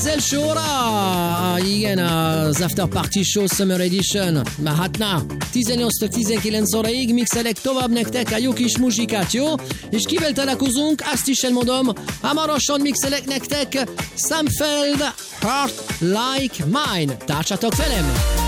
első óra, igen, az After Party Show Summer Edition. Mehetna 18-19 óraig, mixelek tovább nektek a jó kis muzsikát, jó? És kivel találkozunk, azt is elmondom, hamarosan mixelek nektek Sam Feld, Heart Like Mine. Tartsatok velem!